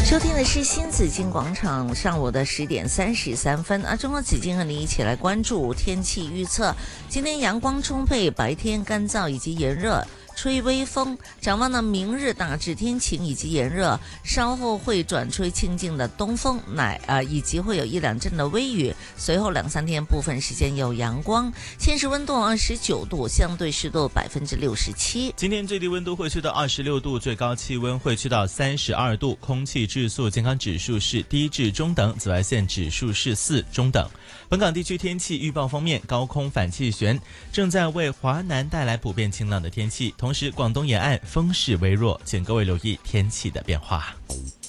收听的是新紫金广场，上午的10点33分啊！中国紫金和你一起来关注天气预测。今天阳光充沛，白天干燥以及炎热，吹微风。展望呢，明日大致天晴以及炎热，稍后会转吹清劲的东风，以及会有1、2阵的微雨。随后2、3天部分时间有阳光。现时温度29度，相对湿度67%。 今天最低温度会去到26度，最高气温会去到32度，空气质素健康指数是低至中等，紫外线指数是4，中等。本港地区天气预报方面，高空反气旋正在为华南带来普遍晴朗的天气，同时广东沿岸风势微弱，请各位留意天气的变化。